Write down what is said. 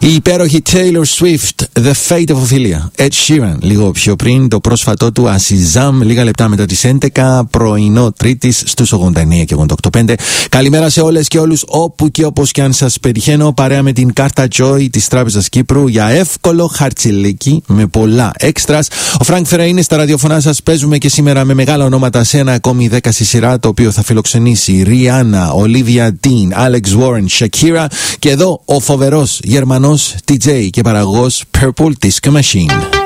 Η υπέροχη Taylor Swift, The Fate of Ophelia. Ed Sheeran, λίγο πιο πριν, το πρόσφατό του Asizam, λίγα λεπτά μετά τις 11, πρωινό Τρίτης στους 89 και 88.5. Καλημέρα σε όλες και όλους, όπου και όπως και αν σας πετυχαίνω, παρέα με την κάρτα Joy της Τράπεζας Κύπρου για εύκολο χαρτσιλίκι με πολλά έξτρας. Ο Φρανκ Φερέ είναι στα ραδιοφωνά σας. Παίζουμε και σήμερα με μεγάλα ονόματα σε ένα ακόμη 10 στη σειρά, το οποίο θα φιλοξενήσει Rihanna, Olivia Dean, Alex Warren, Shakira και εδώ ο φοβερός Γερμανός DJ και παραγωγός Purple Disco Machine.